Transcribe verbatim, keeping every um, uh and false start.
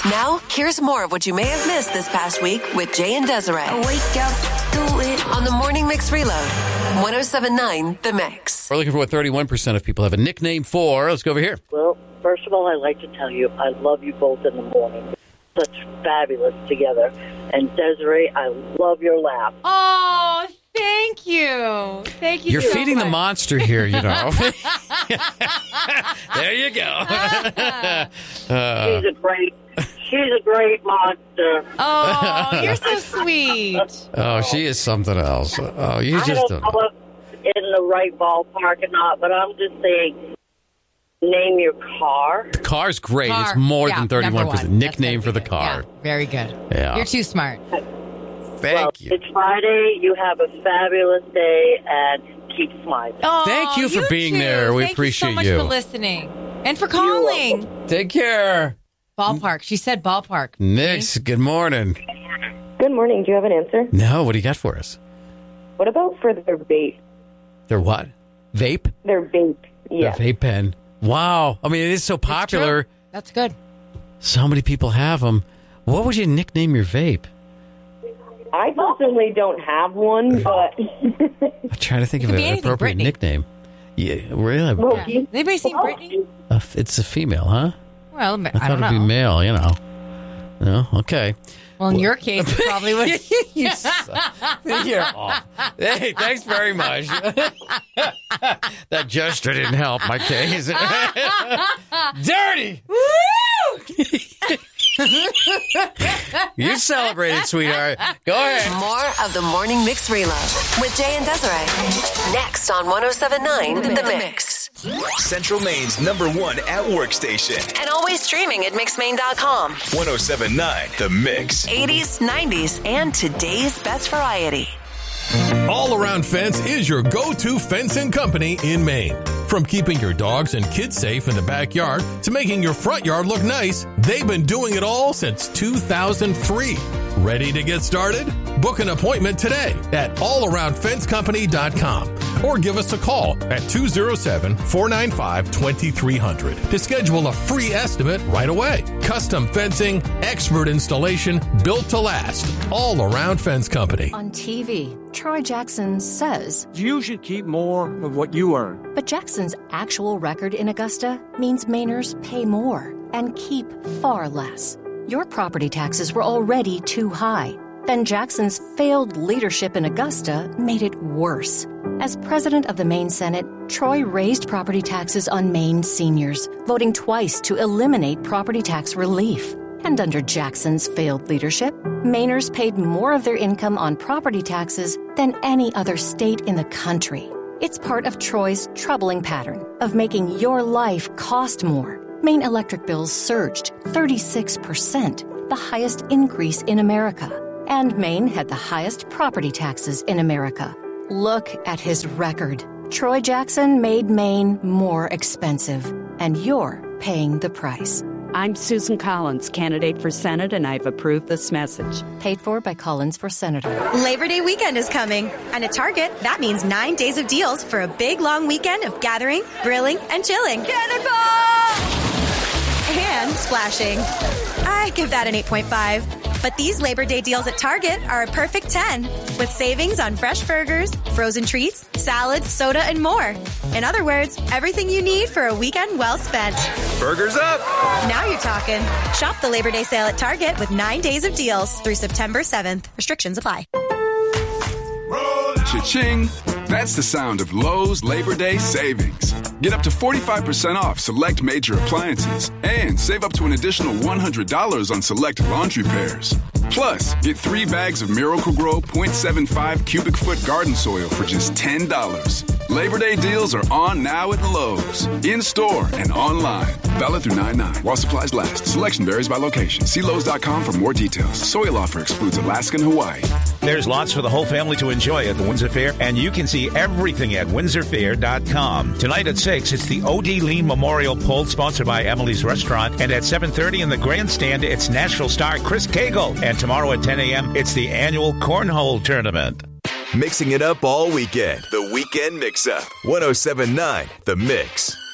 Now, here's more of what you may have missed this past week with Jay and Desiree. I wake up, do it. On the Morning Mix Reload. one oh seven point nine The Mix. We're looking for what thirty-one percent of people have a nickname for. Let's go over here. Well, first of all, I'd like to tell you I love you both in the morning. Such fabulous together. And Desiree, I love your laugh. Oh, thank you. Thank you You're so feeding much. the monster here, you know. There you go. uh, She's a great, she's a great monster. Oh, you're so sweet. oh, she is something else. Oh, you I just don't don't. know if it's in the right ballpark or not, but I'm just saying, name your car. The car's great. Car. It's more Yeah, than thirty-one percent. number one. That's Nickname gotta for be the good. car. Yeah, very good. Yeah. You're too smart. Thank well, you. It's Friday. You have a fabulous day, and keep smiling. Oh, Thank you for being too. there. We Thank appreciate you so much you. for listening and for calling. Take care. Ballpark. She said ballpark. Nix, good morning. Good morning. Do you have an answer? No, what do you got for us? What about for their vape? Their what? Vape? Their vape. Yeah. Their vape pen. Wow. I mean, it is so popular. True. That's good. So many people have them. What would you nickname your vape? I personally don't have one, but I'm trying to think It of could be an anything, appropriate Brittany. nickname. Yeah, really? well, Yeah. you- Anybody seen Brittany? Uh, it's a female, huh? Well, I, I thought don't it'd be know. male, you know. No? Okay. Well, in your case, it probably would. You suck. You're off. Hey, thanks very much. That gesture didn't help my case. Dirty! You celebrated, sweetheart. Go ahead. More of the Morning Mix Reload with Jay and Desiree. Next on one oh seven point nine The Mix. Central Maine's number one at work station. And always streaming at mix main dot com. one oh seven point nine The Mix. eighties, nineties, and today's best variety. All Around Fence is your go-to fencing company in Maine. From keeping your dogs and kids safe in the backyard to making your front yard look nice, they've been doing it all since two thousand three. Ready to get started? Book an appointment today at all around fence company dot com or give us a call at two oh seven, four nine five, two three zero zero to schedule a free estimate right away. Custom fencing, expert installation, built to last. All Around Fence Company. On T V, Troy Jackson says, "You should keep more of what you earn." but Jackson's actual record in Augusta means Mainers pay more and keep far less. Your property taxes were already too high. Then Jackson's failed leadership in Augusta made it worse. As president of the Maine Senate, Troy raised property taxes on Maine seniors, voting twice to eliminate property tax relief. And under Jackson's failed leadership, Mainers paid more of their income on property taxes than any other state in the country. It's part of Troy's troubling pattern of making your life cost more. Maine electric bills surged thirty-six percent, the highest increase in America. And Maine had the highest property taxes in America. Look at his record. Troy Jackson made Maine more expensive, and you're paying the price. I'm Susan Collins, candidate for Senate, and I've approved this message. Paid for by Collins for Senator. Labor Day weekend is coming, and at Target, that means nine days of deals for a big, long weekend of gathering, grilling, and chilling. Cannonball! And splashing. I give that an eight point five. But these Labor Day deals at Target are a perfect ten, with savings on fresh burgers, frozen treats, salads, soda, and more. In other words, everything you need for a weekend well spent. Burgers up! Now you're talking. Shop the Labor Day sale at Target with nine days of deals through September seventh. Restrictions apply. Cha-ching! That's the sound of Lowe's Labor Day savings. Get up to forty-five percent off select major appliances and save up to an additional one hundred dollars on select laundry pairs. Plus, get three bags of Miracle-Gro point seven five cubic foot garden soil for just ten dollars. Labor Day deals are on now at Lowe's. In-store and online. Valid through nine nine while supplies last. Selection varies by location. See Lowe's dot com for more details. Soil offer excludes Alaska and Hawaii. There's lots for the whole family to enjoy at the Windsor Fair, and you can see everything at windsor fair dot com. Tonight at six, it's the O D. Lee Memorial Poll, sponsored by Emily's Restaurant. And at seven thirty in the grandstand, it's Nashville star Chris Cagle. And tomorrow at ten a.m., it's the annual Cornhole Tournament. Mixing it up all weekend. The Weekend Mix-Up. one oh seven point nine The Mix.